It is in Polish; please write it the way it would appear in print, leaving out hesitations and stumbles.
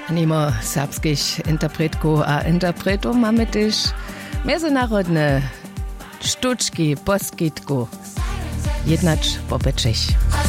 Mimo serbskich interpretków a interpretów mamy też międzynarodne sztuczki, poskitku. Jednacz po Peczech.